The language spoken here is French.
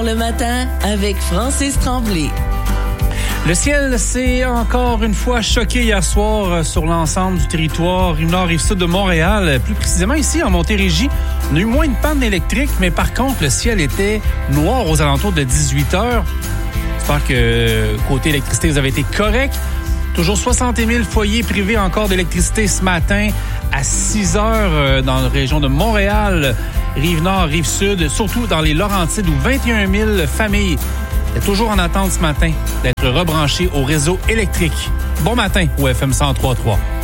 le matin avec Francis Tremblay. Le ciel s'est encore une fois choqué hier soir sur l'ensemble du territoire rive-nord, rive-sud de Montréal. Plus précisément ici, en Montérégie, on a eu moins de panne électrique, mais par contre, le ciel était noir aux alentours de 18 heures. J'espère que côté électricité, vous avez été correct. Toujours 60 000 foyers privés encore d'électricité ce matin à 6 heures dans la région de Montréal, rive-nord, rive-sud, surtout dans les Laurentides où 21 000 familles étaient toujours en attente ce matin d'être rebranchées au réseau électrique. Bon matin au FM 103.3.